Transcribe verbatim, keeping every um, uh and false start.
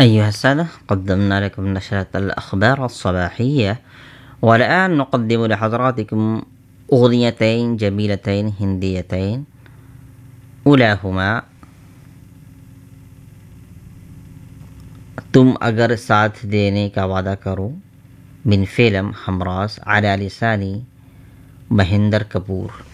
أيها السادة، قدمنا لكم نشرة الأخبار الصباحية، والآن نقدم لحضراتكم أغنيتين جميلتين هنديتين، أولاهما तुम अगर साथ देने का वादा करो من فيلم हमरास على لسان महेंद्र कपूर।